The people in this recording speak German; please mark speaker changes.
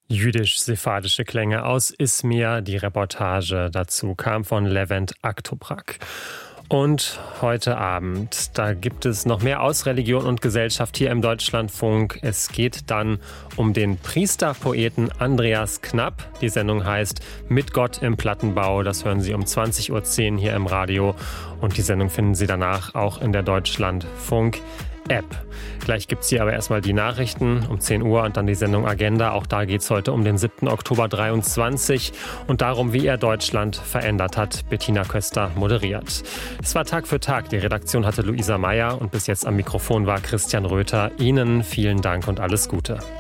Speaker 1: Jüdisch-sephardische Klänge aus Izmir. Die Reportage dazu kam von Levent Aktoprak. Und heute Abend, da gibt es noch mehr aus Religion und Gesellschaft hier im Deutschlandfunk. Es geht dann um den Priesterpoeten Andreas Knapp. Die Sendung heißt Mit Gott im Plattenbau. Das hören Sie um 20.10 Uhr hier im Radio. Und die Sendung finden Sie danach auch in der Deutschlandfunk App. Gleich gibt es hier aber erstmal die Nachrichten um 10 Uhr und dann die Sendung Agenda. Auch da geht es heute um den 7. Oktober 23 und darum, wie er Deutschland verändert hat. Bettina Köster moderiert. Es war Tag für Tag. Die Redaktion hatte Luisa Meyer und bis jetzt am Mikrofon war Christian Röther. Ihnen vielen Dank und alles Gute.